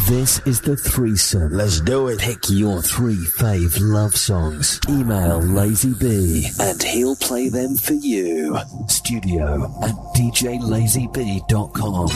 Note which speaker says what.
Speaker 1: This is the threesome.
Speaker 2: Let's do it.
Speaker 1: Pick your 3 fave love songs. Email Lazy B and he'll play them for you. Studio@djlazyb.com.